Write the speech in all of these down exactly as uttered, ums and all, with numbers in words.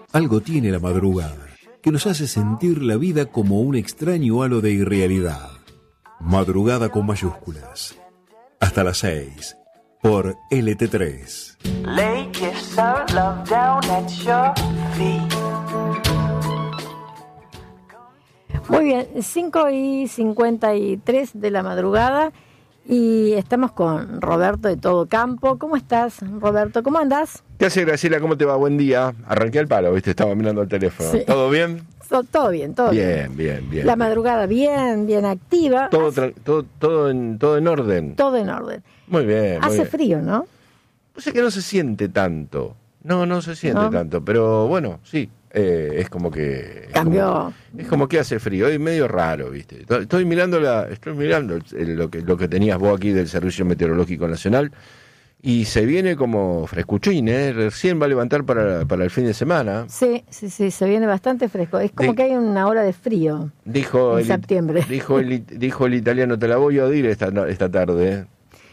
Algo tiene la madrugada, que nos hace sentir la vida como un extraño halo de irrealidad. Madrugada con mayúsculas. Hasta las seis, por L T tres. Lay kiss our love down at your feet. Muy bien, cinco y cincuenta y tres de la madrugada y estamos con Roberto de Todo Campo. ¿Cómo estás, Roberto? ¿Cómo andás? ¿Qué hace, Graciela? ¿Cómo te va? Buen día. Arranqué el palo, ¿viste? Estaba mirando el teléfono. Sí. ¿Todo bien? So, todo bien, todo bien. Bien, bien, bien. La madrugada bien, bien activa. Todo, Hace... todo, todo, en, todo en orden. Todo en orden. Muy bien. Hace muy bien. frío, ¿no? No sé que no se siente tanto. No, no se siente ¿No? tanto. Pero bueno, sí. Eh, es como que... Es Cambió. Como, es como que hace frío. Es medio raro, ¿viste? Estoy mirando, la, estoy mirando el, el, lo, que, lo que tenías vos aquí del Servicio Meteorológico Nacional. Y se viene como frescuchín, ¿eh? Recién va a levantar para, para el fin de semana. Sí, sí, sí, se viene bastante fresco. Es como de, que hay una hora de frío dijo en el, septiembre. Dijo el, dijo el italiano, te la voy a oír esta, esta tarde. ¿eh?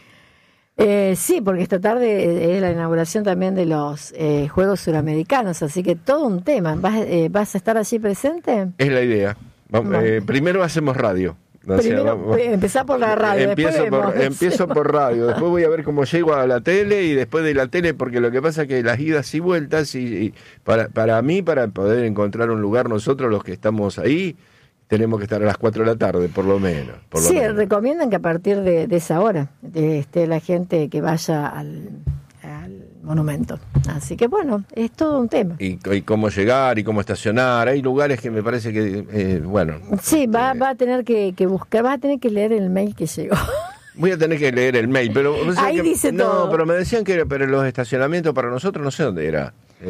Eh, sí, porque esta tarde es la inauguración también de los eh, Juegos Suramericanos, así que todo un tema. ¿Vas, eh, ¿vas a estar allí presente? Es la idea. Vamos, bueno. eh, primero hacemos radio. O sea, Primero, vamos, empezar por la radio. Empiezo, después por, vemos, empiezo por radio, después voy a ver cómo llego a la tele y después de la tele, porque lo que pasa es que las idas y vueltas, y, y para, para mí, para poder encontrar un lugar nosotros los que estamos ahí, tenemos que estar a las cuatro de la tarde, por lo menos. Por lo sí, menos. recomiendan que a partir de, de esa hora esté la gente que vaya al, al monumento. Así que bueno, es todo un tema. Y, y cómo llegar y cómo estacionar. Hay lugares que me parece que, eh, bueno. Sí, va, eh, va a tener que, que buscar, va a tener que leer el mail que llegó. Voy a tener que leer el mail, pero... O sea, ahí que, dice no, todo. pero me decían que era, pero los estacionamientos para nosotros, no sé dónde era.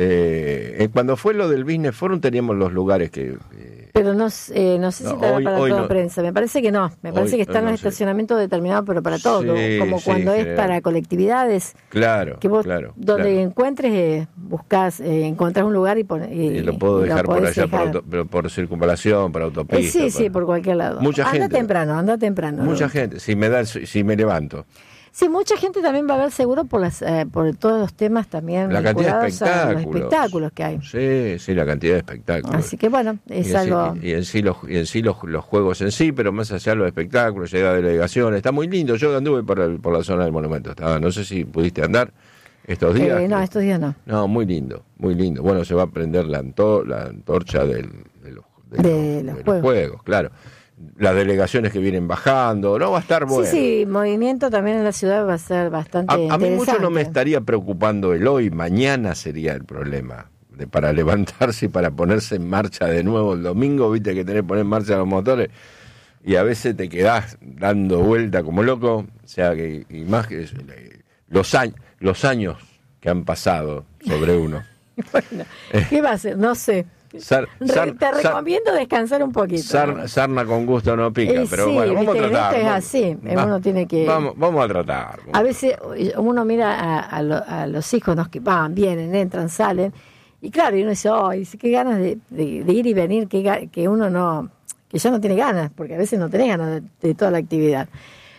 Eh, cuando fue lo del Business Forum teníamos los lugares que... Eh, pero no, eh, no sé si no, estará hoy, para hoy toda no. prensa. Me parece que no. Me parece Hoy, que están no los sé. estacionamientos determinados, pero para todo. Sí, como sí, cuando es general. para colectividades. Claro, Que vos, claro. donde claro. encuentres, eh, buscas, eh, encontrás un lugar y, pon, y, Y lo puedo y dejar lo por podés allá, por, dejar. auto, pero por circunvalación, por autopista. Eh, sí, sí, para... por cualquier lado. Mucha anda gente. temprano, anda temprano. Mucha ¿no? gente, si me da, el- si me levanto. Sí, mucha gente también va a ver seguro por las eh, por todos los temas también La cantidad de vinculados a los espectáculos. espectáculos que hay. Sí, sí, la cantidad de espectáculos. Así que bueno, es y en algo... sí, y en sí, los, y en sí los, los juegos en sí, pero más allá de los espectáculos, llega delegaciones, está muy lindo. Yo anduve por, el, por la zona del monumento, estaba, no sé si pudiste andar estos días. Eh, no, estos días no. No, muy lindo, muy lindo. Bueno, se va a prender la, anto, la antorcha del, de los, de De los, los de juegos. juegos, claro. Las delegaciones que vienen bajando, no va a estar bueno. Sí, sí, movimiento también en la ciudad va a ser bastante A, a mí interesante. mucho no me estaría preocupando el hoy, mañana sería el problema. De, para levantarse y para ponerse en marcha de nuevo el domingo, viste que tenés que poner en marcha los motores y a veces te quedás dando vuelta como loco, o sea que y más que eso, los años, los años que han pasado sobre uno. Bueno, ¿qué va a hacer? No sé. Sar, sar, Te recomiendo sar, descansar un poquito. Sar, sarna con gusto no pica, eh, pero sí, bueno, vamos viste, a tratar. esto es Vamos, así, va, uno tiene que... Vamos, vamos a tratar. Vamos a veces uno mira a, a, lo, a los hijos ¿no? que van, vienen, entran, salen, y claro, y uno dice, oh, dice, qué ganas de, de, de ir y venir, que, que uno no, que ya no tiene ganas, porque a veces no tenés ganas de, de toda la actividad.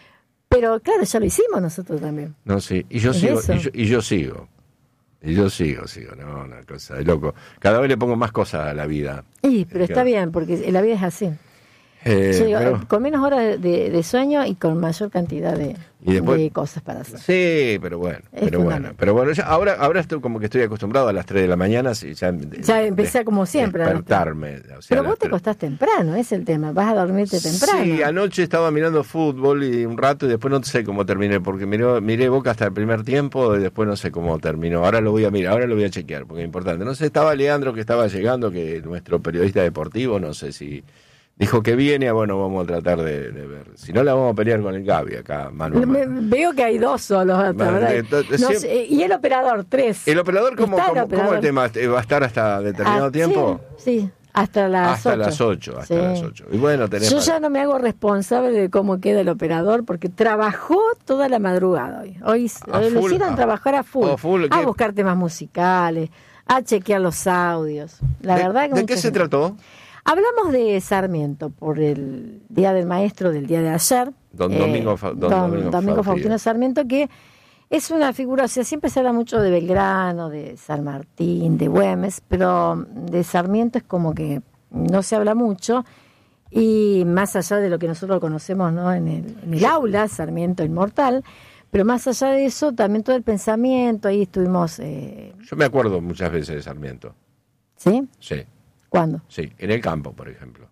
Pero claro, ya lo hicimos nosotros también. No, sí, y yo ¿Es sigo, eso? y yo, y yo sigo. Y yo sigo, sigo, no, una cosa de loco. Cada vez le pongo más cosas a la vida. Sí, pero Es está que- bien, porque la vida es así. Eh, Yo digo, pero- con menos horas de, de sueño y con mayor cantidad de, Y después- de cosas para hacer. Sí, pero bueno, Es pero bueno, fundamental. pero bueno, ya, ahora, ahora estoy como que estoy acostumbrado a las tres de la mañana, sí, ya, Ya empecé como siempre, ¿no? despertarme. O sea, Pero a vos las te tres. acostás temprano, es el tema. Vas a dormirte temprano. Sí, anoche estaba mirando fútbol y un rato y después no sé cómo terminé, porque miré, miré Boca hasta el primer tiempo y después no sé cómo terminó. Ahora lo voy a mirar, ahora lo voy a chequear, porque es importante. No sé, estaba Leandro que estaba llegando, que nuestro periodista deportivo, no sé si dijo que viene, bueno, vamos a tratar de, de ver. Si no, la vamos a pelear con el Gaby acá, mano a Me- mano. veo que hay dos solos hasta Vale, ahora. entonces, No sí. sé, y el operador, tres. ¿El operador cómo, Está el cómo, cómo operador. el tema? ¿Va a estar hasta determinado Ah, tiempo? Sí, sí, hasta las Hasta ocho. las ocho, hasta Sí. las ocho. Y bueno, tenemos... Yo ya no me hago responsable de cómo queda el operador porque trabajó toda la madrugada hoy. Hoy, A hoy lo full, hicieron a- trabajar a full, a full, a ¿qué? buscar temas musicales, a chequear los audios. La ¿De, verdad que ¿de mucha qué se gente- trató? Hablamos de Sarmiento por el Día del Maestro del día de ayer. Don Domingo Fa- don don Domingo Domingo Faustino. Faustino Sarmiento, que Es una figura, o sea, siempre se habla mucho de Belgrano, de San Martín, de Güemes, pero de Sarmiento es como que no se habla mucho, y más allá de lo que nosotros conocemos, ¿no? en el, en el aula, Sarmiento inmortal, pero más allá de eso, también todo el pensamiento, ahí estuvimos... Eh... Yo me acuerdo muchas veces de Sarmiento. ¿Sí? Sí. ¿Cuándo? Sí, en el campo, por ejemplo.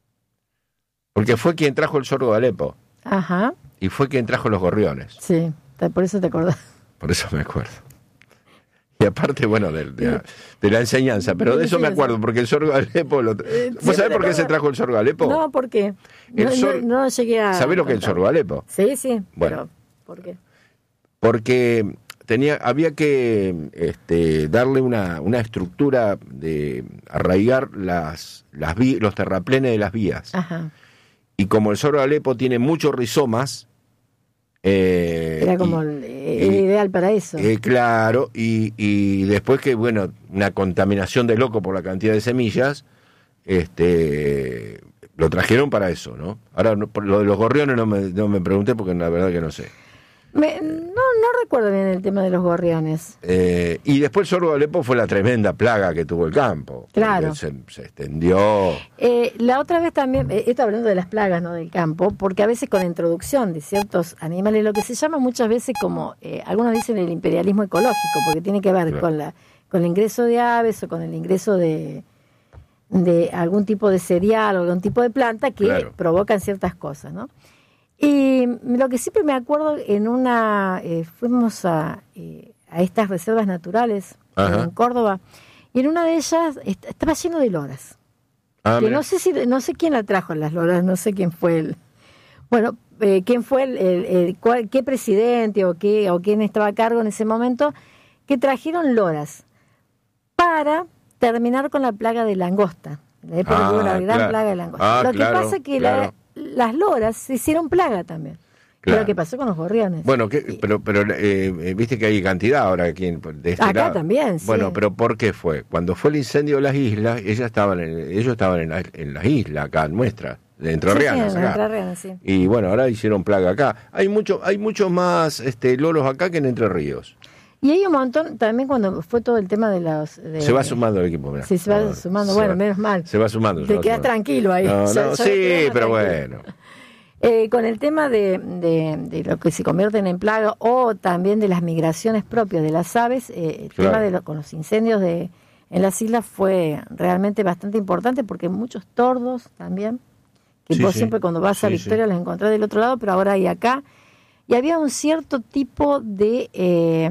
Porque fue quien trajo el sorgo de Alepo. Ajá. Y fue quien trajo los gorriones. Sí, por eso te acordás. Por eso me acuerdo. Y aparte, bueno, de, de, de la enseñanza, pero de eso me acuerdo, porque el sorgo de Alepo... Lo... ¿Vos sabés por qué se trajo el sorgo de Alepo? No, ¿por qué? No, sor... no, no llegué a... ¿Sabés lo que es el sorgo de Alepo? Sí, sí, bueno, pero ¿por qué? Porque tenía, había que este, darle una, una estructura de arraigar las, las vi, los terraplenes de las vías. Ajá. Y como el sorgo de Alepo tiene muchos rizomas... Eh, Era como y, el, era y, ideal para eso. Eh, claro, y, y después que, bueno, una contaminación de loco por la cantidad de semillas, este lo trajeron para eso, ¿no? Ahora, no, por lo de los gorriones no me, no me pregunté porque la verdad que no sé. Me, no, no recuerdo bien el tema de los gorriones. Eh, y después el sorgo de Alepo fue la tremenda plaga que tuvo el campo. Claro. Se, se extendió. Eh, la otra vez también, eh, esto hablando de las plagas, ¿no? Del campo, porque a veces con la introducción de ciertos animales, lo que se llama muchas veces como, eh, algunos dicen el imperialismo ecológico, porque tiene que ver claro. con la con el ingreso de aves o con el ingreso de, de algún tipo de cereal o algún tipo de planta que claro. provocan ciertas cosas, ¿no? Y lo que siempre me acuerdo, en una eh, fuimos a, eh, a estas reservas naturales en Córdoba, y en una de ellas est- estaba lleno de loras. Ah, que no sé si no sé quién la trajo las loras, no sé quién fue el bueno, eh, quién fue el, el, el cuál, qué presidente o qué o quién estaba a cargo en ese momento, que trajeron loras para terminar con la plaga de langosta. La época ah, la gran claro. plaga de langosta. Ah, lo que claro, pasa es que claro. la las loras se hicieron plaga también. Claro. Lo que pasó con los gorriones. Bueno, que, pero pero eh, viste que hay cantidad ahora aquí en, de este acá lado. También, sí. Bueno, pero ¿por qué fue? Cuando fue el incendio de las islas, ellas estaban en, ellos estaban en, la, en las islas acá nuestras, de Entrerrianas, sí, sí, acá. Entrerrianas, sí. Y bueno, ahora hicieron plaga acá. Hay mucho, hay muchos más este, loros acá que en Entre Ríos. Y hay un montón, también cuando fue todo el tema de los... De, se va sumando el equipo, mirá. Sí, se va no, sumando, se bueno, va, menos mal. Se va sumando. Te quedas tranquilo ahí. No, ya, no, ya sí, pero bueno. Eh, con el tema de, de, de lo que se convierten en plaga o también de las migraciones propias de las aves, eh, el claro. tema de lo, con los incendios de en las islas fue realmente bastante importante, porque muchos tordos también, que sí, vos sí. siempre cuando vas sí, a Victoria sí. los encontrás del otro lado, pero ahora hay acá. Y había un cierto tipo de eh,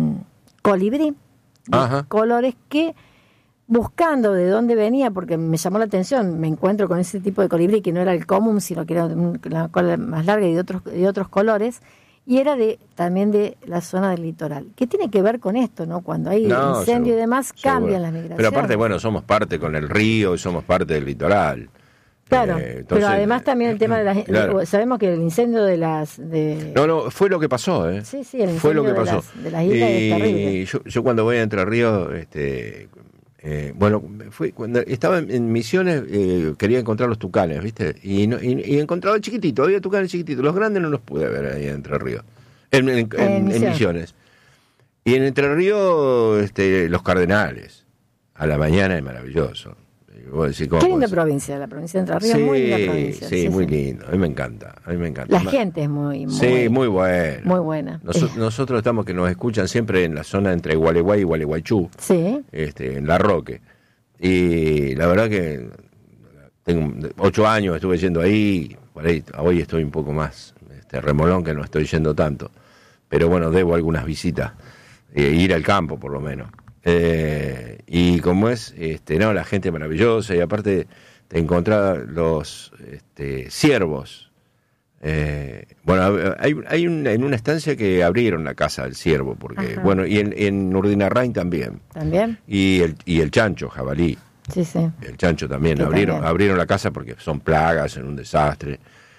colibrí, de Ajá. colores que... buscando de dónde venía, porque me llamó la atención, me encuentro con ese tipo de colibrí que no era el común, sino que era una cola más larga y de otros de otros colores, y era de también de la zona del litoral. ¿Qué tiene que ver con esto, no? Cuando hay no, incendio seguro, y demás, cambian seguro. las migraciones. Pero aparte, bueno, somos parte con el río y somos parte del litoral. Claro, eh, entonces, pero además también el tema de las... Claro. De, sabemos que el incendio de las... De... No, no, fue lo que pasó, ¿eh? Sí, sí, el incendio fue lo que de, pasó. Las, de las islas y es terrible. Yo, yo cuando voy a Entre Ríos... este Eh, bueno, fui, cuando estaba en, en Misiones eh, quería encontrar los tucanes, ¿viste? Y, no, y, y encontraba chiquititos, había tucanes chiquititos. Los grandes no los pude ver ahí en Entre Ríos, en, en, en, en, en Misiones. Y en Entre Ríos, este, los cardenales, a la mañana es maravilloso. Decís, qué linda provincia, la provincia de Entre Ríos, sí, muy linda provincia. Sí, sí, muy sí. lindo, a mí me encanta, a mí me encanta. La gente es muy, muy sí, muy buena. Muy buena. Nos, eh. Nosotros estamos que nos escuchan siempre en la zona entre Gualeguay y Gualeguaychú, sí. este, en La Roque. Y la verdad que tengo ocho años, estuve yendo ahí, por ahí hoy estoy un poco más este, remolón, que no estoy yendo tanto. Pero bueno, debo algunas visitas, eh, ir al campo por lo menos. Eh, y como es, este, no, la gente maravillosa, y aparte te encontrás los este, ciervos. Eh, bueno, hay, hay un, en una estancia que abrieron la casa del ciervo, porque, Ajá. bueno, y en, en Urdinarrain también. ¿También? Y el, y el chancho, jabalí. Sí, sí. El chancho también, sí, abrieron, también. abrieron la casa porque son plagas, en un desastre.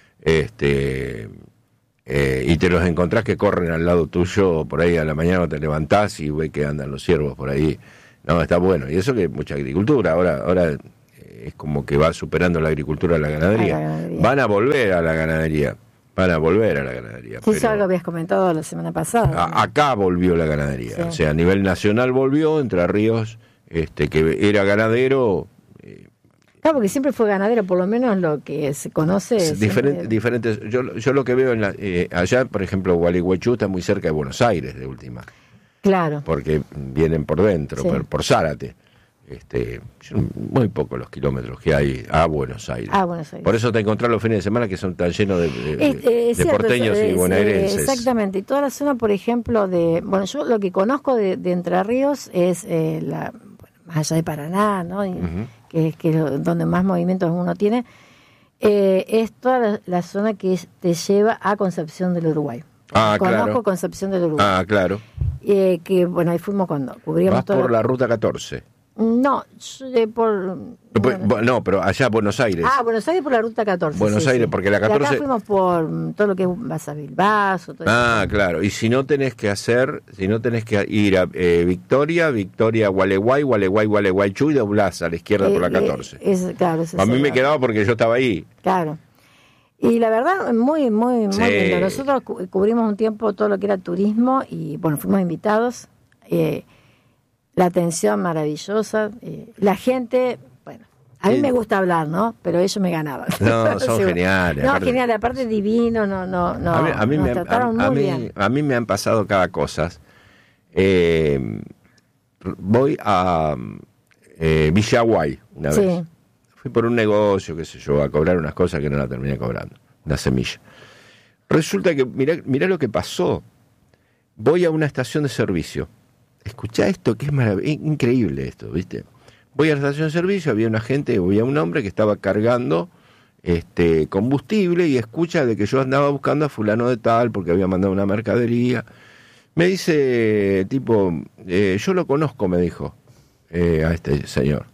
Este, eh, y te los encontrás que corren al lado tuyo, por ahí a la mañana te levantás y ves que andan los ciervos por ahí. No, está bueno. Y eso que mucha agricultura, ahora, ahora es como que va superando la agricultura a la ganadería. A la ganadería. Van a volver a la ganadería, van a volver a la ganadería. Sí, eso pero lo habías comentado la semana pasada. a- acá volvió la ganadería, Sí. o sea, a nivel nacional volvió, Entre Ríos, este, que era ganadero, eh, Claro, porque siempre fue ganadero, por lo menos lo que se conoce. diferente, siempre- diferentes. Yo, yo lo que veo en la, eh, allá, por ejemplo, Gualeguaychú está muy cerca de Buenos Aires, de última, Claro. porque vienen por dentro, Sí. por, por Zárate. Este, son muy pocos los kilómetros que hay a Buenos Aires. Ah, Buenos Aires. Por eso te encontrás los fines de semana que son tan llenos de, de- Es- eh, es de cierto, porteños es- y es- bonaerenses. Exactamente. Y toda la zona, por ejemplo, de. Bueno, yo lo que conozco de, de Entre Ríos es eh, la. Bueno, más allá de Paraná, ¿no? Y- Ujú. que es que es lo- donde más movimientos uno tiene. eh, es toda la, la zona que es- te lleva a Concepción del Uruguay. Ah, Conozco claro. Concepción del Uruguay. Ah, claro. Eh, que, bueno, ahí fuimos cuando cubríamos Vas todo. por la ruta catorce. No, yo, eh, por. Pues, bueno. No, pero allá Buenos Aires. Ah, Buenos Aires por la ruta catorce. Buenos sí, Aires, sí. porque la Y acá catorce fuimos por mm, todo lo que es Baza Bilbaso. Todo Ah, eso. claro. Y si no tenés que hacer, si no tenés que ir a eh, Victoria, Victoria, Gualeguay, Gualeguay, Gualeguaychú y doblás a la izquierda por la Eh, catorce. eh, es, claro, ese a mí es me el- quedaba porque yo estaba ahí. Claro. Y la verdad, muy, muy, muy Sí. lindo. Nosotros cu- cubrimos un tiempo todo lo que era turismo y, bueno, fuimos invitados. Eh, la atención maravillosa. eh, la gente, bueno, a mí Sí. me gusta hablar, ¿no? Pero ellos me ganaban. No, son Sí, geniales, No, aparte- genial, aparte divino, no, no, no. a mí, a mí nos me, trataron a- a muy mí- bien. a mí me han pasado cada cosa. Eh, voy a eh, Villaguay una Sí. vez. Fui por un negocio, qué sé yo, a cobrar unas cosas que no la terminé cobrando. Una semilla. Resulta que, mirá, mirá lo que pasó. Voy a una estación de servicio. Escuchá esto que es maravilloso, increíble esto, ¿viste? Voy a la estación de servicio, había una gente, había un hombre que estaba cargando este combustible y escucha de que yo andaba buscando a fulano de tal porque había mandado una mercadería. Me dice, tipo, eh, yo lo conozco, me dijo, eh, a este señor.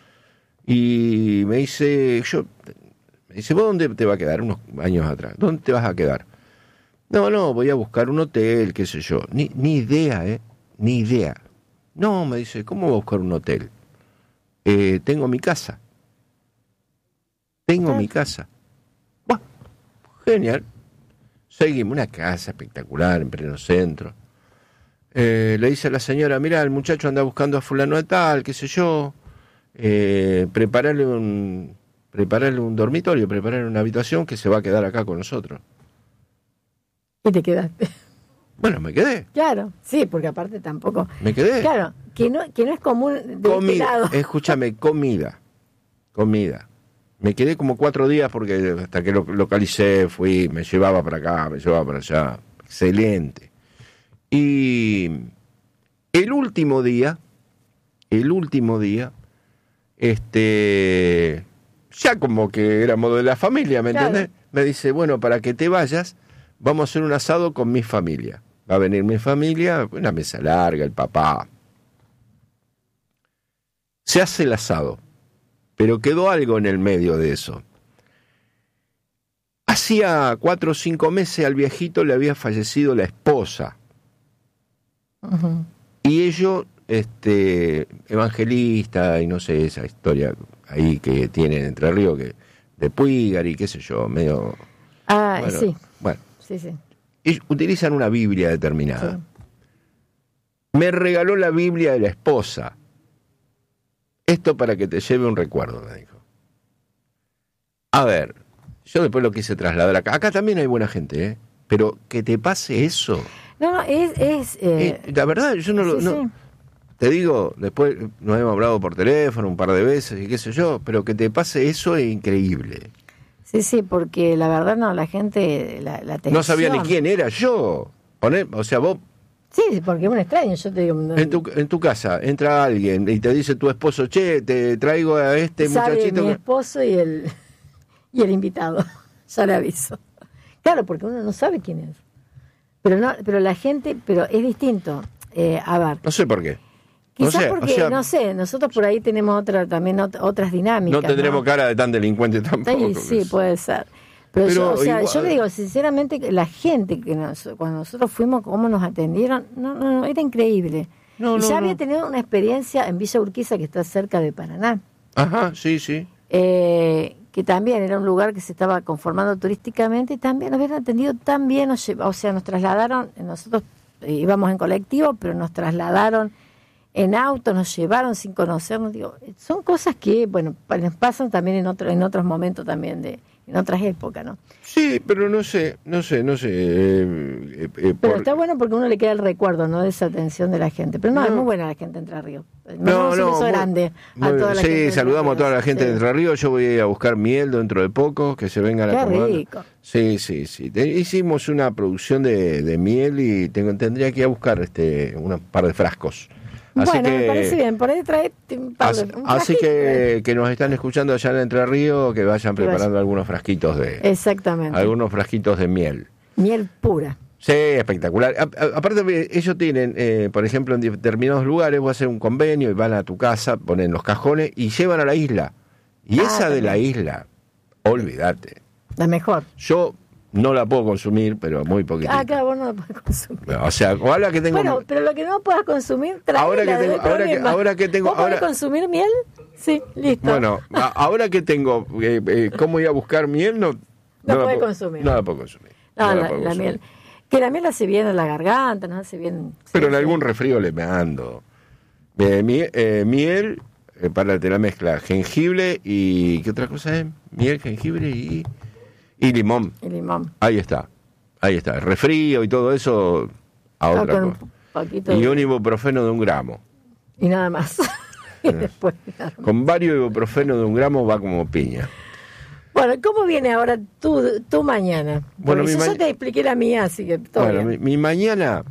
Y me dice, yo, me dice, ¿vos dónde te va a quedar? Unos años atrás, ¿dónde te vas a quedar? No, no, voy a buscar un hotel, qué sé yo. Ni, ni idea, ¿eh? Ni idea. No, me dice, ¿cómo voy a buscar un hotel? Eh, tengo mi casa. Tengo mi casa. Bueno, genial. Seguimos, una casa espectacular en pleno centro. Eh, le dice a la señora, mira, el muchacho anda buscando a fulano de tal, qué sé yo. Eh, prepararle un prepararle un dormitorio, prepararle una habitación que se va a quedar acá con nosotros. Y te quedaste. Bueno, me quedé, Claro, sí, porque aparte tampoco. me quedé. Claro, que no, que no es común de este Comida, lado. escúchame, comida, comida. Me quedé como cuatro días porque hasta que lo localicé, fui, me llevaba para acá, me llevaba para allá. Excelente. Y el último día, el último día, este, ya como que éramos de la familia, ¿me Claro. entendés? Me dice, bueno, para que te vayas, vamos a hacer un asado con mi familia. Va a venir mi familia, una mesa larga, el papá. Se hace el asado, pero quedó algo en el medio de eso. Hacía cuatro o cinco meses al viejito le había fallecido la esposa. Ujú. Y ellos, este, evangelista y no sé, esa historia ahí que tienen Entre Ríos, que de Puígar y qué sé yo, medio... Ah, bueno, sí, bueno, sí, sí. ellos utilizan una Biblia determinada. Sí. Me regaló la Biblia de la esposa. Esto para que te lleve un recuerdo, me dijo. A ver, yo después lo quise trasladar acá. Acá también hay buena gente, ¿eh? Pero que te pase eso. No, no, es... es eh, Eh, la verdad, yo no lo... sí, no- sí. Te digo, después nos hemos hablado por teléfono un par de veces y qué sé yo, pero que te pase eso es increíble. Sí, sí, porque la verdad no, la gente, la, la No sabía ni atención- quién era yo. Poné- o sea, vos Sí, sí, porque es un extraño, yo te digo... no- en tu, en tu casa entra alguien y te dice tu esposo, che, te traigo a este sabe muchachito. mi que-". esposo y el, y el invitado, ya le aviso. Claro, porque uno no sabe quién es. Pero no, pero la gente, pero es distinto. Eh, a ver, No sé por qué. quizás no sé, porque, o sea, no sé, nosotros por ahí tenemos otra también ot- otras dinámicas. no tendremos cara de tan delincuente tampoco. Sí, sí, puede ser. Pero, Pero yo, o sea, igual- yo le digo, sinceramente, que la gente que nos, cuando nosotros fuimos, cómo nos atendieron, no, no, no, era increíble. No, y no, ya no. había tenido una experiencia en Villa Urquiza, que está cerca de Paraná, Ajá, sí, sí. eh, que también era un lugar que se estaba conformando turísticamente, y también nos habían atendido tan bien, nos lleva, o sea, nos trasladaron, nosotros eh, íbamos en colectivo, pero nos trasladaron en auto, nos llevaron sin conocernos. Digo, son cosas que, bueno, nos pasan también en otro, en otros momentos también, de en otras épocas, ¿no? Sí, pero no sé, no sé, no sé. Eh, eh, eh, pero por... está bueno porque uno le queda el recuerdo, ¿no? De esa atención de la gente. Pero no, no. es muy buena la gente de Entre Ríos. No, no, un beso muy, grande a muy, toda la sí, gente. Sí, saludamos a toda la gente sí. de Entre Ríos. Yo voy a ir a buscar miel dentro de poco, que se vengan a tomar. Qué rico. Sí, sí, sí. Hicimos una producción de, de miel y tengo, tendría que ir a buscar este un par de frascos. Así bueno, que, me parece bien, por ahí trae un par de, así, un así que, que nos están escuchando allá en Entre Ríos, que vayan que preparando vaya. algunos frasquitos de Exactamente. algunos frasquitos de miel. Miel pura. Sí, espectacular. A, a, aparte, ellos tienen, eh, por ejemplo, en determinados lugares, vos haces un convenio y van a tu casa, ponen los cajones y llevan a la isla. Y ah, esa también. de la isla, olvídate. La mejor. Yo no la puedo consumir, pero muy poquitito. Ah, claro, vos no la podés consumir. O sea, ojalá que tengo... Bueno, pero lo que no puedas consumir, trae ahora que tengo, ahora que, ahora que tengo, ¿Vos ahora... podés consumir miel? Sí, listo. Bueno, a, ahora que tengo, eh, eh, ¿cómo ir a buscar miel? No, no, no la podés puedo, consumir. No la puedo consumir. No, no la, la, puedo la consumir. miel. Que la miel hace bien a la garganta, nos hace bien. Pero sí, en sí. algún resfrío le mando. Eh, miel, eh, miel eh, para la mezcla, jengibre y... ¿Qué otra cosa es? Miel, jengibre y, y limón. Y limón. Ahí está. Ahí está, el resfrío y todo eso a Ah, otra con un cosa. poquito Y de- un ibuprofeno de un gramo. Y nada más. Y después, nada más. Con varios ibuprofenos de un gramo va como piña. Bueno, ¿cómo viene ahora tu, tu mañana? Bueno, Porque mi yo ma- ya te expliqué la mía, así que todo Bueno, bien. mi, mi mañana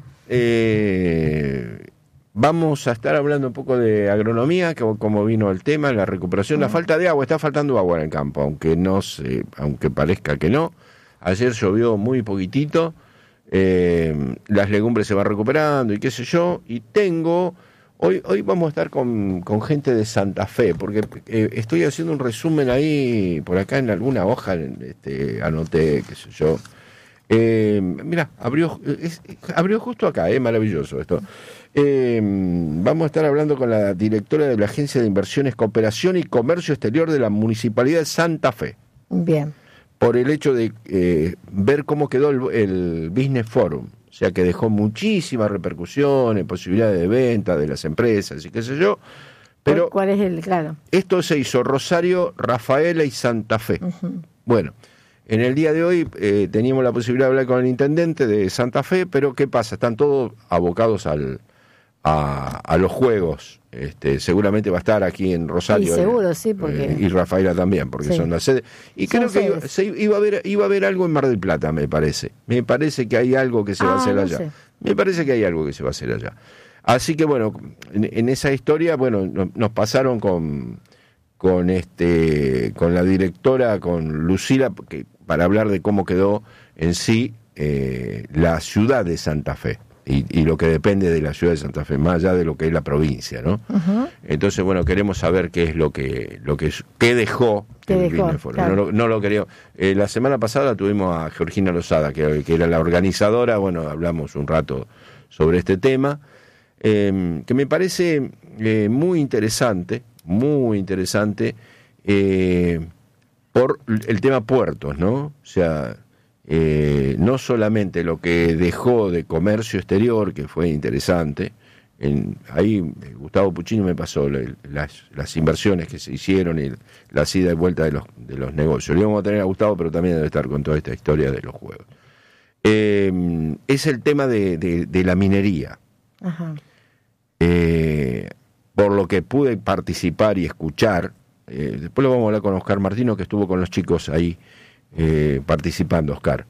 eh, vamos a estar hablando un poco de agronomía, que, como vino el tema, la recuperación, la falta de agua. Está faltando agua en el campo, aunque no se, aunque parezca que no. Ayer llovió muy poquitito, eh, las legumbres se van recuperando y qué sé yo, y tengo... Hoy, hoy vamos a estar con, con gente de Santa Fe, porque eh, estoy haciendo un resumen ahí, por acá en alguna hoja, este, anoté, qué sé yo. Eh, mira, abrió, es, abrió justo acá, eh, maravilloso esto. Eh, vamos a estar hablando con la directora de la Agencia de Inversiones, Cooperación y Comercio Exterior de la Municipalidad de Santa Fe, Bien. por el hecho de eh, ver cómo quedó el, el Business Forum. O sea que dejó muchísimas repercusiones, posibilidades de venta de las empresas y qué sé yo. Pero ¿Cuál es el, claro? esto se hizo Rosario, Rafaela y Santa Fe. Uh-huh. Bueno, en el día de hoy eh, teníamos la posibilidad de hablar con el intendente de Santa Fe, pero ¿qué pasa? Están todos abocados al, a, a los juegos. Este, seguramente va a estar aquí en Rosario. Y seguro, sí, porque... Eh, y Rafaela también, porque Sí. son las sedes. Y Son creo que iba, sedes. se iba a haber, iba a haber algo en Mar del Plata, me parece. Me parece que hay algo que se va a Ah, hacer no allá. sé. Me parece que hay algo que se va a hacer allá. Así que bueno, en, en esa historia, bueno, no- nos pasaron con, con este, con la directora, con Lucila, que, para hablar de cómo quedó en sí eh, la ciudad de Santa Fe. Y, y lo que depende de la ciudad de Santa Fe, más allá de lo que es la provincia, ¿no? Ujú. Entonces, bueno, queremos saber qué es lo que, lo que es- qué dejó ¿Qué el dejó? Business Forum. Claro. No, lo- no lo queríamos. Eh, la semana pasada tuvimos a Georgina Lozada, que, que era la organizadora. Bueno, hablamos un rato sobre este tema, eh, que me parece eh, muy interesante, muy interesante, eh, por el tema puertos, ¿no? O sea, eh, no solamente lo que dejó de comercio exterior, que fue interesante. En, ahí eh, Gustavo Puccini me pasó le- las, las inversiones que se hicieron y la ida y vuelta de los, de los negocios. Le íbamos a tener a Gustavo, pero también debe estar con toda esta historia de los juegos. Eh, es el tema de, de, de la minería. Ajá. Eh, por lo que pude participar y escuchar, eh, después lo vamos a hablar con Oscar Martino, que estuvo con los chicos ahí eh, participando, Oscar.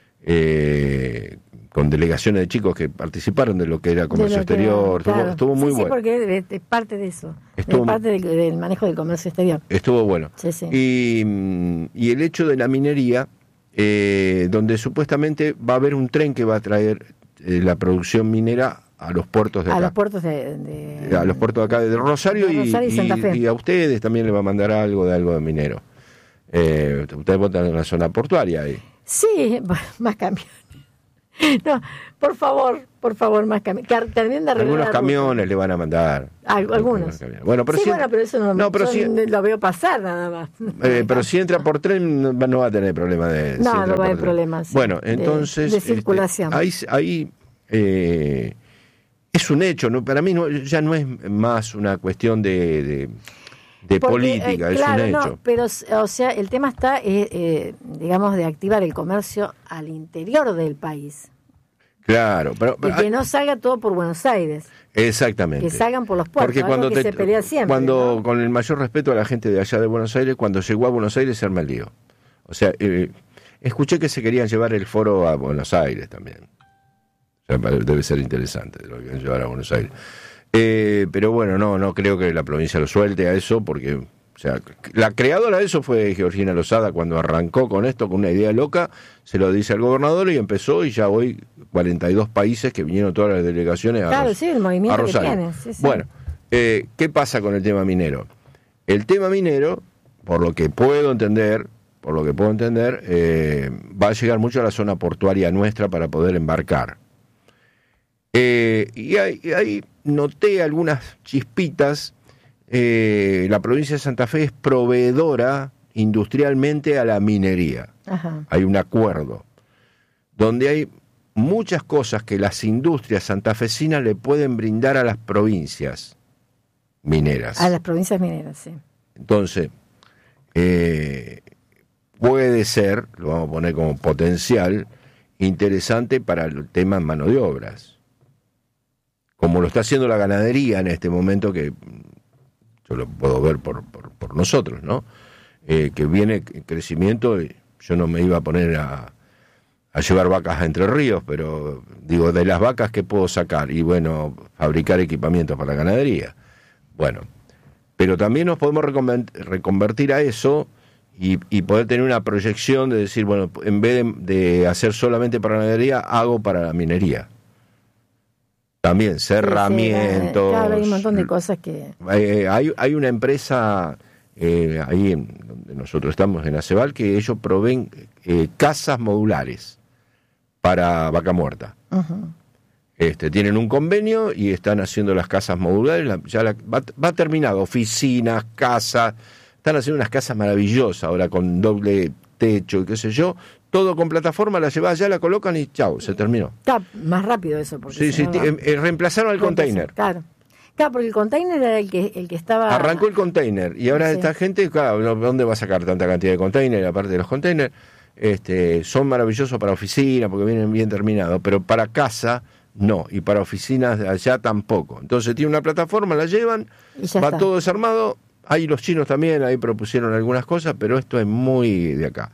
Eh, con delegaciones de chicos que participaron de lo que era comercio De lo que- exterior, estuvo, claro. estuvo muy sí, sí, bueno. porque es, es parte de eso. Estuvo- Es parte del, del manejo del comercio exterior. Estuvo bueno. Sí, sí. Y, mm, y el hecho de la minería, eh, donde supuestamente va a haber un tren que va a traer eh, la producción minera a los puertos de A acá. los puertos de... de- a los puertos de acá de Rosario, De Rosario y y, Santa Fe. y a ustedes también le va a mandar algo de algo de minero. Eh, ustedes votan en la zona portuaria ahí. Sí, bueno, más camiones. No, por favor, por favor, más camiones. Terminen de arreglar Algunos la camiones le van a mandar. Al- algunos. camiones. Bueno, pero sí, si, bueno, pero eso no, no, pero yo si, lo veo pasar nada más. eh, pero si entra por tren no no va a tener problema de. No, si no entra va a por haber tren. problemas, sí, Bueno, de- entonces. de este, circulación. ahí ahí eh, es un hecho, ¿no? Para mí no, ya no es más una cuestión de. de de Porque, política, eh, es claro, un hecho. no, pero, o sea, el tema está, eh, eh, digamos, de activar el comercio al interior del país. Claro, pero, Y que no salga todo por Buenos Aires. exactamente. Que salgan por los puertos, Porque algo cuando que te, se pelea siempre, cuando ¿no? con el mayor respeto a la gente de allá de Buenos Aires, cuando llegó a Buenos Aires se arma el lío. O sea, eh, escuché que se querían llevar el foro a Buenos Aires también. O sea, debe ser interesante lo que quieren llevar a Buenos Aires. Eh, pero bueno, no, no creo que la provincia lo suelte a eso, porque, o sea, la creadora de eso fue Georgina Lozada cuando arrancó con esto, con una idea loca, se lo dice al gobernador y empezó, y ya hoy cuarenta y dos países que vinieron todas las delegaciones a, Claro, Ros- sí, el movimiento a que Rosario. tiene, sí, sí. Bueno, eh, ¿qué pasa con el tema minero? El tema minero, por lo que puedo entender, por lo que puedo entender, eh, va a llegar mucho a la zona portuaria nuestra para poder embarcar. Eh, y ahí, y ahí noté algunas chispitas. Eh, la provincia de Santa Fe es proveedora industrialmente a la minería. Ajá. Hay un acuerdo donde hay muchas cosas que las industrias santafesinas le pueden brindar a las provincias mineras. A las provincias mineras, sí. Entonces, eh, puede ser, lo vamos a poner como potencial, interesante para el tema mano de obras. Como lo está haciendo la ganadería en este momento, que yo lo puedo ver por, por, por nosotros, ¿no? Eh, que viene en crecimiento, y yo no me iba a poner a, a llevar vacas a Entre Ríos, pero digo, de las vacas, ¿qué puedo sacar? Y bueno, fabricar equipamientos para la ganadería. Bueno, pero también nos podemos reconven- reconvertir a eso y, y poder tener una proyección de decir, bueno, en vez de, de hacer solamente para la ganadería, hago para la minería. También cerramientos. Sí, sí, claro, hay un montón de cosas que... Eh, hay, hay una empresa eh, ahí en donde nosotros estamos, en Aceval, que ellos proveen eh, casas modulares para Vaca Muerta. Uh-huh. Este, tienen un convenio y están haciendo las casas modulares, la, ya la, va, va terminado, oficinas, casas, están haciendo unas casas maravillosas ahora con doble techo y qué sé yo, todo con plataforma, la llevas allá, la colocan y chau, se terminó. Está más rápido eso. Porque Sí, si sí, no ti- va- eh, eh, reemplazaron al container. Claro. Claro, porque el container era el que, el que estaba... Arrancó el container y ahora Sí. esta gente, claro, ¿dónde va a sacar tanta cantidad de container? Aparte de los containers, este, son maravillosos para oficina porque vienen bien terminados, pero para casa no, y para oficinas de allá tampoco. Entonces tiene una plataforma, la llevan, Y ya va está. todo desarmado. Ahí los chinos también, ahí propusieron algunas cosas, pero esto es muy de acá.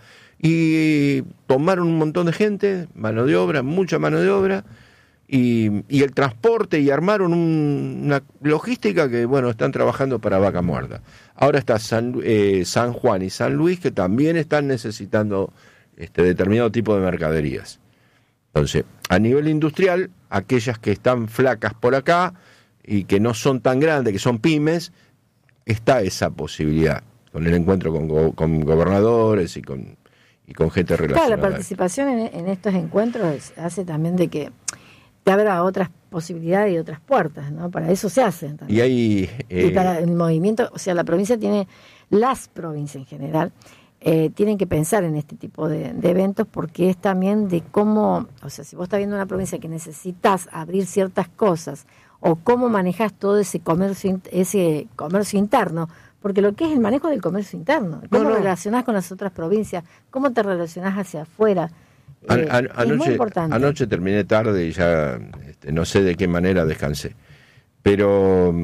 Y tomaron un montón de gente, mano de obra, mucha mano de obra, y, y el transporte, y armaron un- una logística que, bueno, están trabajando para Vaca Muerta. Ahora está San, eh, San Juan y San Luis, que también están necesitando este determinado tipo de mercaderías. Entonces, a nivel industrial, aquellas que están flacas por acá y que no son tan grandes, que son pymes, está esa posibilidad, con el encuentro con, go- con gobernadores y con, y con gente Claro, relacionada. la participación en, en estos encuentros hace también de que te abra otras posibilidades y otras puertas, ¿no? Para eso se hacen también. Y hay... eh, Y para el movimiento, o sea, la provincia tiene, las provincias en general, eh, tienen que pensar en este tipo de, de eventos porque es también de cómo, o sea, si vos estás viendo una provincia que necesitas abrir ciertas cosas o cómo manejas todo ese comercio in- ese comercio interno, porque lo que es el manejo del comercio interno, cómo No, no. relacionás con las otras provincias, cómo te relacionás hacia afuera, An- eh, an- es muy anoche, importante. anoche terminé tarde y ya este, no sé de qué manera descansé. Pero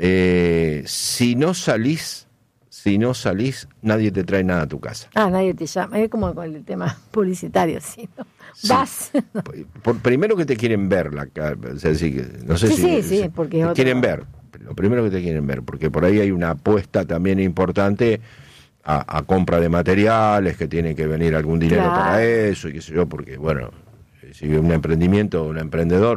eh, si no salís, si no salís, nadie te trae nada a tu casa. Ah, nadie te llama, es como con el tema publicitario, ¿sí? ¿no? Sí. Vas. Por, primero que te quieren ver, la, ca- o sea, sí, que- no sé Sí, si sí, sí, si- porque te otro- quieren ver. Lo primero que te quieren ver, porque por ahí hay una apuesta también importante a, a compra de materiales, que tiene que venir algún dinero Claro. para eso y qué sé yo, porque bueno, si un emprendimiento, un emprendedor,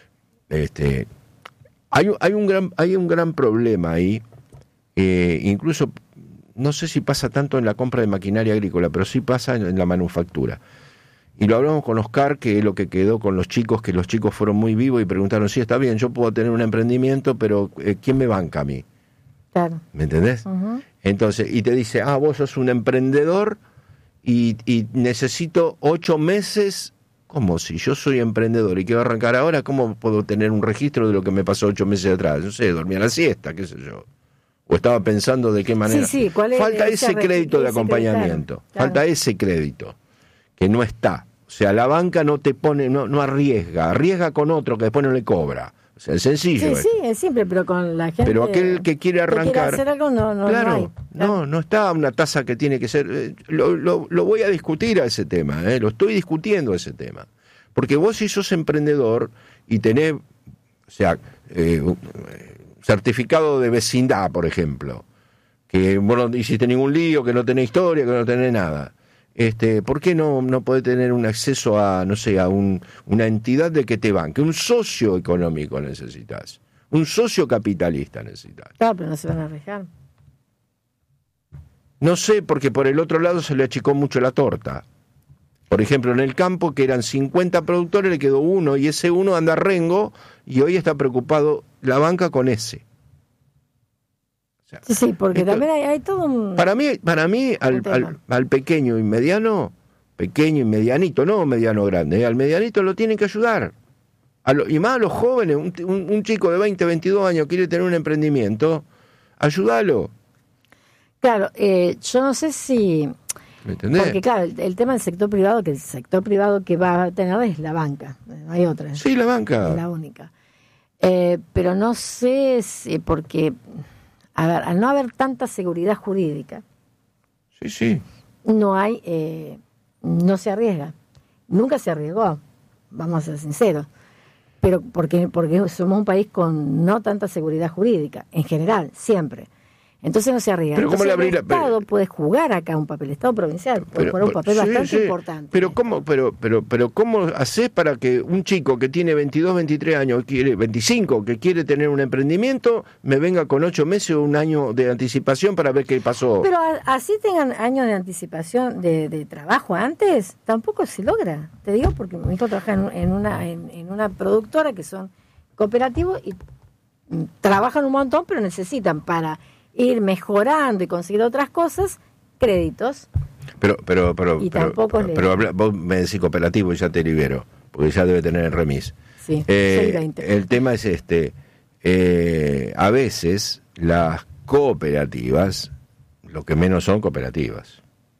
este, hay, un- hay un gran, hay un gran problema ahí, eh, incluso no sé si pasa tanto en la compra de maquinaria agrícola, pero sí pasa en, en la manufactura. Y lo hablamos con Oscar, que es lo que quedó con los chicos, que los chicos fueron muy vivos y preguntaron, sí, está bien, yo puedo tener un emprendimiento, pero eh, ¿quién me banca a mí? Claro. ¿Me entendés? Uh-huh. Entonces, y te dice, ah, vos sos un emprendedor y, y necesito ocho meses. ¿Cómo? Si yo soy emprendedor y quiero arrancar ahora, ¿cómo puedo tener un registro de lo que me pasó ocho meses atrás? No sé, dormía la siesta, qué sé yo. O estaba pensando de qué manera. Sí, sí, ¿cuál es Falta ese ese re- crédito de ese acompañamiento. crédito? Claro. Falta ese crédito, que no está. O sea, la banca no te pone, no, no arriesga, arriesga con otro que después no le cobra. O sea, es sencillo. Sí, esto. sí, es simple, pero con la gente... Pero aquel que quiere arrancar... quiere hacer algo, no, no, claro, no hay. Claro. no, no está una tasa que tiene que ser... eh, Lo, lo, lo voy a discutir a ese tema, eh, lo estoy discutiendo a ese tema. Porque vos si sos emprendedor y tenés, o sea, eh, certificado de vecindad, por ejemplo, que vos no hiciste ningún lío, que no tenés historia, que no tenés nada... Este, ¿por qué no, no podés tener un acceso a, no sé, a un, una entidad de que te banque? Un socio económico necesitas, un socio capitalista necesitas. Claro, pero no se van a arriesgar. No sé, porque por el otro lado se le achicó mucho la torta. Por ejemplo, en el campo, que eran cincuenta productores, le quedó uno, y ese uno anda rengo, y hoy está preocupado la banca con ese. O sea, Sí, sí, porque esto- también hay, hay todo un... Para mí, para mí al, tema. al, al pequeño y mediano, pequeño y medianito, no mediano grande, eh, al medianito lo tienen que ayudar. A lo- y más a los jóvenes, un, un, un chico de veinte, veintidós años quiere tener un emprendimiento, ayúdalo. Claro, eh, yo no sé si... ¿Me entendés? Porque claro, el, el tema del sector privado, que el sector privado que va a tener es la banca, no hay otra. Sí, la Es banca. la única. Eh, pero no sé si, porque, a ver, al no haber tanta seguridad jurídica, Sí, sí. no hay, eh, no se arriesga. Nunca se arriesgó, vamos a ser sinceros. Pero porque, porque somos un país con no tanta seguridad jurídica, en general, siempre. Entonces no se arriesga. Pero ¿cómo Entonces, le abrí el la- Estado pero- puede jugar acá un papel, el Estado provincial puede jugar un papel sí, bastante sí. importante. Pero cómo, pero, pero, pero cómo haces para que un chico que tiene veintidós, veintitrés años, quiere veinticinco, que quiere tener un emprendimiento, me venga con ocho meses o un año de anticipación para ver qué pasó? Pero a- así tengan años de anticipación de, de trabajo antes, tampoco se logra. Te digo porque mi hijo trabaja en, en una en, en una productora que son cooperativos y mm, trabajan un montón, pero necesitan para ir mejorando y conseguir otras cosas, créditos. Pero, pero, pero, Y pero, tampoco pero, le- pero habla- vos me decís cooperativo y ya te libero, porque ya debe tener el remis. Sí, Eh, seis veinte. el tema es este, eh, a veces las cooperativas, lo que menos son cooperativas.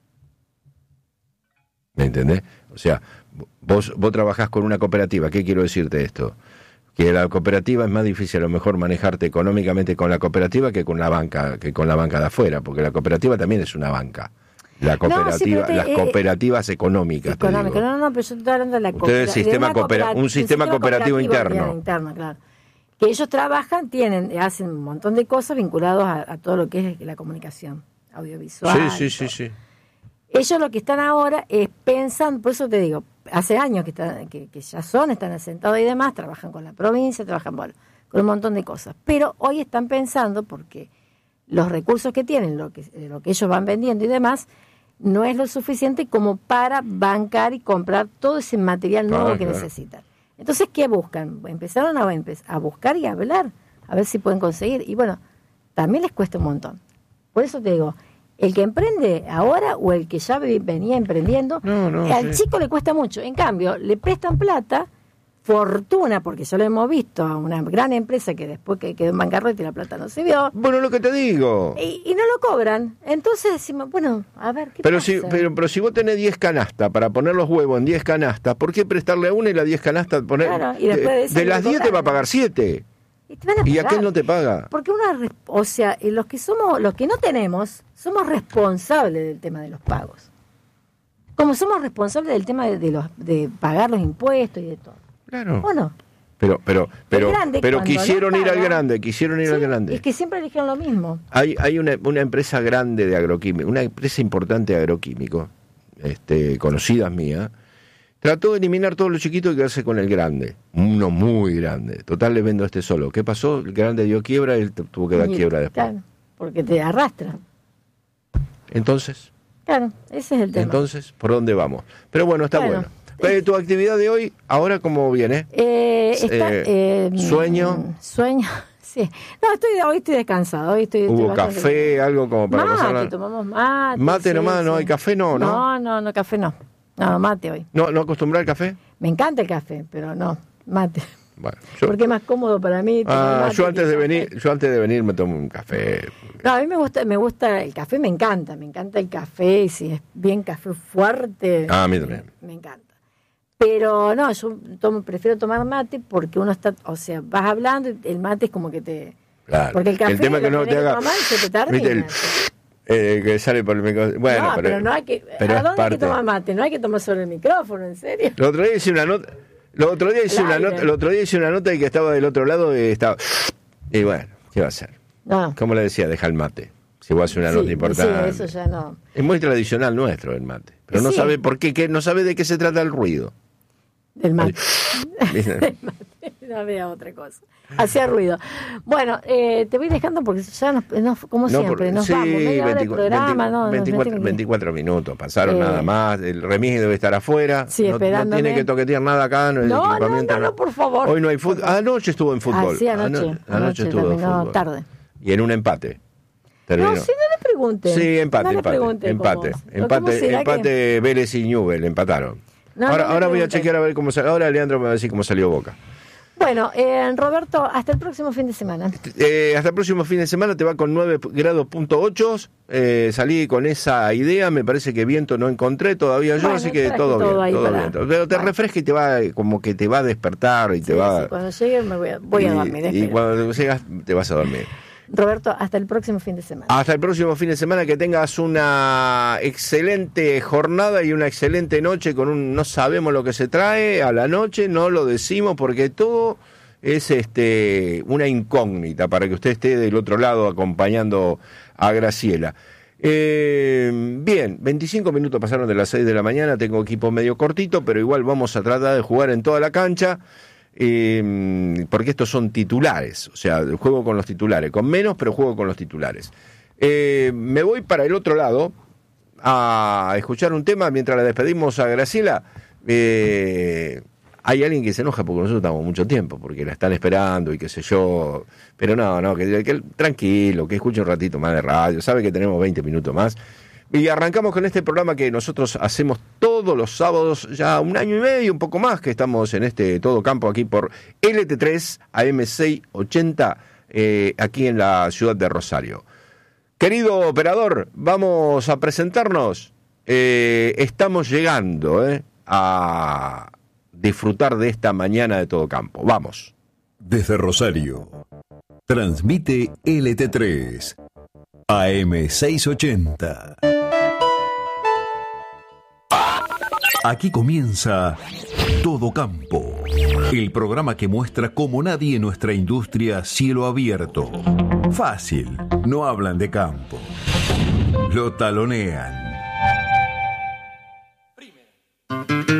¿Me entendés? O sea, vos, vos trabajás con una cooperativa, ¿qué quiero decirte esto? Que la cooperativa es más difícil a lo mejor manejarte económicamente con la cooperativa que con la banca, que con la banca de afuera, porque la cooperativa también es una banca. La cooperativa, pero te- las eh, cooperativas económicas. te Económico, digo. no, no, pero yo estoy hablando de la Ustedes, coopera- sistema de una coopera- coopera- un sistema cooperativo interno. interno, claro. Que ellos trabajan, tienen, hacen un montón de cosas vinculados a, a todo lo que es la comunicación audiovisual. Sí, sí, y sí, todo. sí. Ellos lo que están ahora es pensando, por eso te digo, hace años que, están, que, que ya son, están asentados y demás, trabajan con la provincia, trabajan bueno, con un montón de cosas. Pero hoy están pensando, porque los recursos que tienen, lo que, lo que ellos van vendiendo y demás, no es lo suficiente como para bancar y comprar todo ese material nuevo Claro, que claro. necesitan. Entonces, ¿qué buscan? Empezaron a, empe- a buscar y a hablar, a ver si pueden conseguir. Y bueno, también les cuesta un montón. Por eso te digo, el que emprende ahora o el que ya ve- venía emprendiendo, No, no, al sí. chico le cuesta mucho. En cambio, le prestan plata, fortuna, porque ya lo hemos visto a una gran empresa que después que quedó en bancarrota y la plata no se vio, Bueno, lo que te digo. y, y no lo cobran. Entonces decimos, bueno, a ver, ¿qué Pero pasa? si, pero, pero si vos tenés diez canastas para poner los huevos en diez canastas, ¿por qué prestarle a una y las diez canastas poner? Claro, y después de de, eso de no las diez te va a cobrar. pagar siete. Y, te van a ¿Y pagar. aquel no te paga? Porque una, res- o sea, eh, los que somos, los que no tenemos, somos responsables del tema de los pagos. Como somos responsables del tema de, de los de pagar los impuestos y de todo. Claro. ¿O no? Pero, pero, pero, grande, pero cuando quisieron no ir al paga- grande, quisieron ir Sí, al grande. es que siempre eligieron lo mismo. Hay, hay una, una empresa grande de agroquímico, una empresa importante de agroquímico, este, conocida mía, trató de eliminar todo lo chiquito y quedarse con el grande, uno muy grande. Total, le vendo este solo. ¿Qué pasó? El grande dio quiebra y él t- tuvo que dar Y- quiebra después. Claro, porque te arrastra. Entonces, Claro, ese es el tema. entonces, ¿por dónde vamos? Pero bueno, está bueno. Bueno. Eh, ¿Tu actividad de hoy, ahora cómo viene? Eh, está, Eh, eh, ¿sueño? Sueño, sí. No, estoy, hoy estoy descansado. Hoy estoy, estoy ¿Hubo bastante café, bien. algo como para Mate, pasarla? tomamos mate. Mate sí, nomás, ¿no sí. hay café? No, ¿no? No, no, no, café no. No, mate hoy. ¿No, no acostumbrar el café? Me encanta el café, pero no, mate. Bueno, yo, Porque es más cómodo para mí. tomar ah, mate yo que antes de café. venir, yo antes de venir me tomo un café. No, a mí me gusta, me gusta el café, me encanta, me encanta el café, y si es bien café fuerte, Ah, a mí también. me encanta. Pero no, yo tomo, prefiero tomar mate porque uno está, o sea, vas hablando y el mate es como que te... Claro. Porque el café el tema es que lo no te tenés que haga, tomar y se te termina. ¿viste? El, eh, que sale por el micrófono. Bueno, no, pero, pero, no hay que... pero ¿A es dónde hay parte. que tomar mate? No hay que tomar sobre el micrófono, ¿en serio? El otro día hice una nota, el otro día hice Al una aire. nota, el otro día hice una nota y que estaba del otro lado y estaba y bueno, ¿qué va a hacer? No. Como le decía, deja el mate. Si vos haces una Sí, nota importante. Sí, eso ya no. Es muy tradicional nuestro el mate, pero no Sí. sabe por qué, qué, no sabe de qué se trata el ruido. Del mate. ¿Viste? No había otra cosa. Hacía ruido. Bueno, eh, te voy dejando porque ya nos, nos- como No, siempre, por- nos sí, vamos. Media hora de veinticuatro, programa, no, no, veinticuatro, no, no, veinticuatro minutos, pasaron Eh, nada más. El remis debe estar afuera. Sí, no, no esperándome. tiene que toquetear nada acá. No, el No, no, equipamiento no, no, por favor. Hoy no hay fútbol. Por favor. Anoche estuvo en fútbol. Ah, sí, anoche. Ano- Anoche estuvo en terminó fútbol. tarde. Y en un empate. Terminó. No, sí, no le pregunten. Sí, empate, no le empate, pregunten empate, cómo- ¿Cómo empate, será empate, que- Vélez y Newell empataron. No, ahora no me ahora voy a pregunten. chequear a ver cómo salió. Ahora Leandro me va a decir cómo salió Boca. Bueno, eh, Roberto, hasta el próximo fin de semana. Eh, hasta el próximo fin de semana te va con nueve grados punto ocho. Eh, salí con esa idea, me parece que viento no encontré todavía yo, Bueno, así que traje todo, todo bien, ahí todo para- bien. Pero te Bueno. refresca y te va, como que te va a despertar y te Sí, va... sí, cuando llegue me voy a, voy a y- dormir. Y, espero. cuando llegas te vas a dormir. Roberto, hasta el próximo fin de semana. Hasta el próximo fin de semana, que tengas una excelente jornada y una excelente noche con un... No sabemos lo que se trae a la noche, no lo decimos porque todo es este una incógnita para que usted esté del otro lado acompañando a Graciela. Eh, bien, veinticinco minutos pasaron de las seis de la mañana, tengo equipo medio cortito, pero igual vamos a tratar de jugar en toda la cancha. Eh, porque estos son titulares, o sea, juego con los titulares, con menos, pero juego con los titulares. Eh, me voy para el otro lado a escuchar un tema mientras la despedimos a Graciela. Eh, hay alguien que se enoja porque nosotros estamos mucho tiempo, porque la están esperando y qué sé yo, pero no, no, que, que tranquilo, que escuche un ratito más de radio, sabe que tenemos veinte minutos más. Y arrancamos con este programa que nosotros hacemos todos los sábados, ya un año y medio, un poco más, que estamos en este Todo Campo aquí por L T tres A M seiscientos ochenta, eh, aquí en la ciudad de Rosario. Querido operador, vamos a presentarnos. Eh, estamos llegando eh, a disfrutar de esta mañana de Todo Campo. Vamos. Desde Rosario, transmite L T tres A M seiscientos ochenta. Aquí comienza Todo Campo, el programa que muestra como nadie en nuestra industria cielo abierto. Fácil, no hablan de campo, lo talonean.